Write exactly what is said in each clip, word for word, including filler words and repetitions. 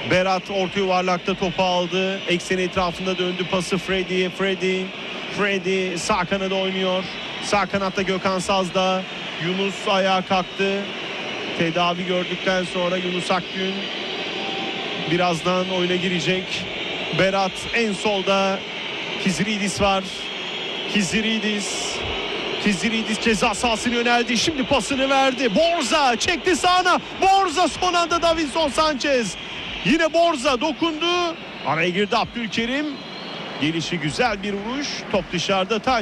Berat orta yuvarlakta topu aldı. Eksen etrafında döndü pası Freddy'ye. Freddy. Freddy sağ kanada oynuyor. Sağ kanatta Gökhan Saz'da. Yunus ayağa kalktı. Tedavi gördükten sonra Yunus Akgün birazdan oyuna girecek. Berat en solda. Kiziridis var. Kiziridis. Kiziridis ceza sahasına yöneldi. Şimdi pasını verdi. Borza çekti sağına. Borza son anda Davinson Sanchez. Yine Borza dokundu. Araya girdi Abdülkerim. Gelişi güzel bir vuruş. Top dışarıda, taç.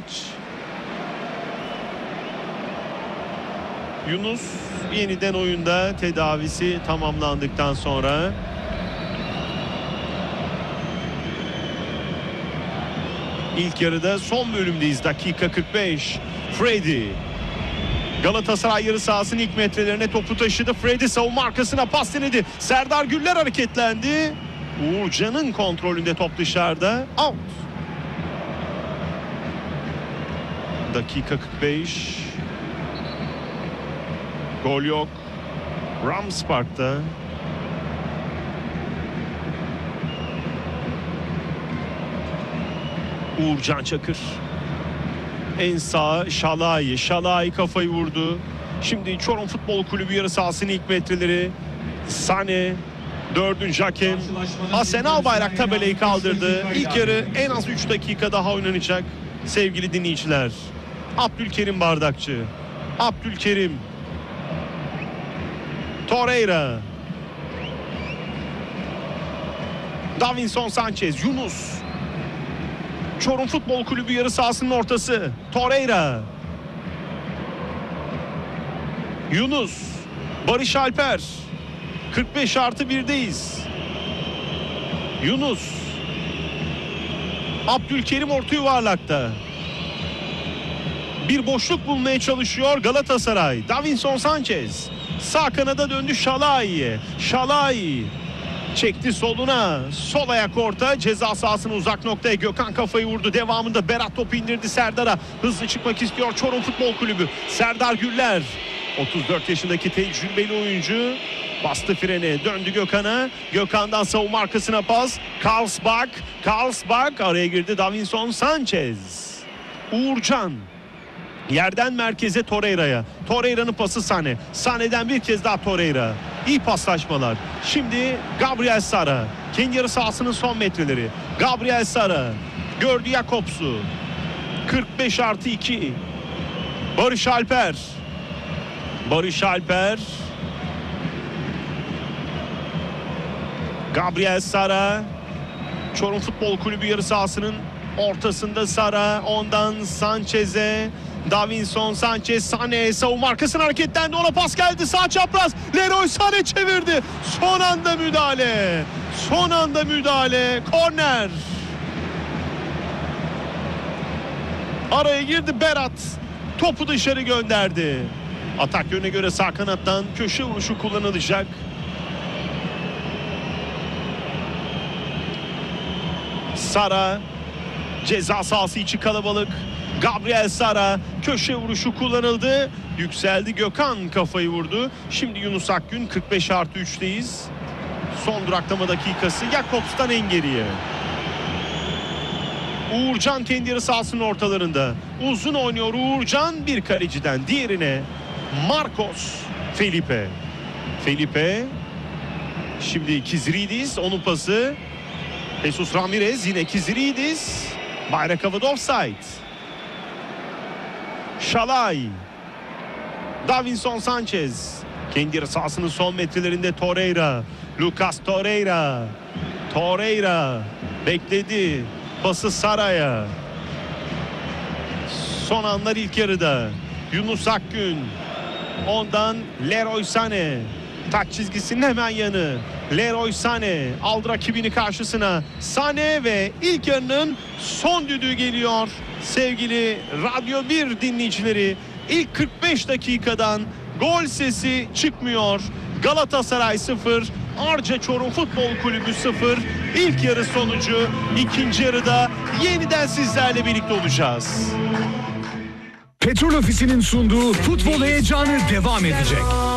Yunus yeniden oyunda, tedavisi tamamlandıktan sonra. İlk yarıda son bölümdeyiz. Dakika kırk beş. Freddy. Galatasaray yarı sahasının ilk metrelerine topu taşıdı. Freddy savunma arkasına pas denedi. Serdar Güller hareketlendi. Uğurcan'ın kontrolünde top dışarıda. Out. Dakika kırk beş. Gol yok. Rams Park'ta. Uğurcan Çakır. En sağ Şalay. Şalay kafayı vurdu. Şimdi Çorum Futbol Kulübü yarı sahasının ilk metreleri. Sane. Dördüncü hakem. Hasan Albayrak tabelayı kaldırdı. İlk yarı en az üç dakika daha oynanacak sevgili dinleyiciler. Abdülkerim Bardakçı. Abdülkerim. Torreira. Davinson Sanchez. Yunus. Çorum Futbol Kulübü yarı sahasının ortası. Torreira. Yunus. Barış Alper. kırk beş artı birdeyiz. Yunus. Abdülkerim orta yuvarlakta. Bir boşluk bulmaya çalışıyor Galatasaray. Davinson Sanchez. Sağ kanada döndü Şalay. Şalay. Çekti soluna. Sol ayak orta. Ceza sahasının uzak noktaya Gökhan kafayı vurdu. Devamında Berat topu indirdi Serdar'a. Hızlı çıkmak istiyor Çorum Futbol Kulübü. Serdar Güller. otuz dört yaşındaki tecrübeli oyuncu. Bastı freni. Döndü Gökhan'a. Gökhan'dan savunma arkasına pas. Karlsbach. Karlsbach araya girdi Davinson Sanchez. Uğurcan. Yerden merkeze Torreira'ya. Torreira'nın pası Sane. Sane'den bir kez daha Torreira. İyi paslaşmalar. Şimdi Gabriel Sara. Kendi yarı sahasının son metreleri. Gabriel Sara. Gördü Jakobs'u. kırk beş artı iki. Barış Alper. Barış Alper. Gabriel Sara. Çorum Futbol Kulübü yarı sahasının ortasında Sara. Ondan Sanchez'e. Davinson Sanchez. Sane savunma arkasına hareketlendi. Ona pas geldi. Sağ çapraz. Leroy Sane çevirdi. Son anda müdahale. Son anda müdahale. Korner. Araya girdi Berat. Topu dışarı gönderdi. Atak yönüne göre sağ kanattan köşe vuruşu kullanılacak. Sara. Ceza sahası içi kalabalık. Gabriel Sara. Köşe vuruşu kullanıldı. Yükseldi. Gökhan kafayı vurdu. Şimdi Yunus Akgün. kırk beş artı üçteyiz. Son duraklama dakikası. Jakobs'tan en geriye. Uğurcan kendi yarı sahasının ortalarında. Uzun oynuyor Uğurcan. Bir kaleciden diğerine. Marcos Felipe. Felipe. Şimdi Kiziridis. Onun pası. Jesus Ramirez. Yine Kiziridis. Bayrak havada, offside. Şalay. Davinson Sanchez. Kendi yarı sahasının son metrelerinde Torreira. Lucas Torreira. Torreira. Bekledi. Pası Sara'ya. Son anlar ilk yarıda. Yunus Akgün. Ondan Leroy Sane. Taç çizgisinin hemen yanı. Leroy Sane aldı rakibini karşısına. Sane ve ilk yarının son düdüğü geliyor. Sevgili Radyo bir dinleyicileri, ilk kırk beş dakikadan gol sesi çıkmıyor. Galatasaray sıfır, Arca Çorum Futbol Kulübü sıfır. İlk yarı sonucu. İkinci yarıda yeniden sizlerle birlikte olacağız. Petrol Ofisi'nin sunduğu futbol heyecanı devam edecek.